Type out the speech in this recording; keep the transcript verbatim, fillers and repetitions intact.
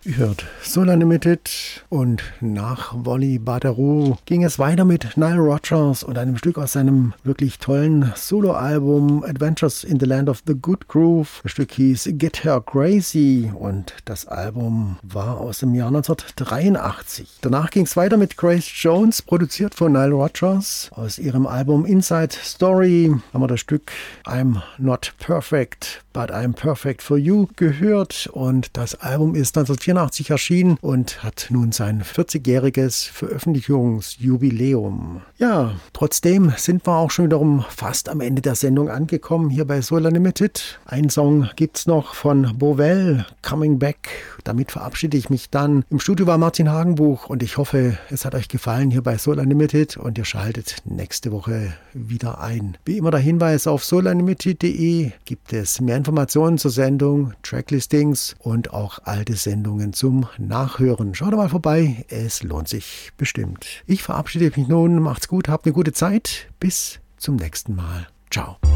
Ihr hört Soul Unlimited und nach Wally Badarou ging es weiter mit Nile Rodgers und einem Stück aus seinem wirklich tollen Soloalbum Adventures in the Land of the Good Groove. Das Stück hieß Get Her Crazy und das Album war aus dem Jahr neunzehnhundertdreiundachtzig. Danach ging es weiter mit Grace Jones, produziert von Nile Rodgers. Aus ihrem Album Inside Story haben wir das Stück I'm Not Perfect, But I'm Perfect for You gehört und das Album ist neunzehnhundertvierundachtzig erschienen und hat nun sein vierzigjähriges Veröffentlichungsjubiläum. Ja, trotzdem sind wir auch schon wiederum fast am Ende der Sendung angekommen hier bei Soul Unlimited. Einen Song gibt's noch von Bovell, Coming Back. Damit verabschiede ich mich dann. Im Studio war Martin Hagenbuch und ich hoffe, es hat euch gefallen hier bei Soul Unlimited und ihr schaltet nächste Woche wieder ein. Wie immer der Hinweis, auf soul unlimited punkt de gibt es mehr Informationen zur Sendung, Tracklistings und auch alte Sendungen zum Nachhören. Schaut mal vorbei, es lohnt sich bestimmt. Ich verabschiede mich nun, macht's gut, habt eine gute Zeit, bis zum nächsten Mal. Ciao.